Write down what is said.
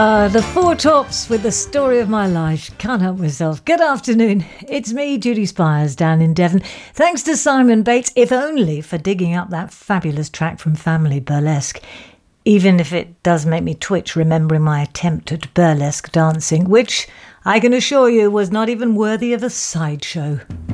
The Four Tops with the story of my life. Can't help myself. Good afternoon. It's me, Judy Spires, down in Devon. Thanks to Simon Bates, if only for digging up that fabulous track from Family Burlesque. Even if it does make me twitch remembering my attempt at burlesque dancing, which I can assure you was not even worthy of a sideshow.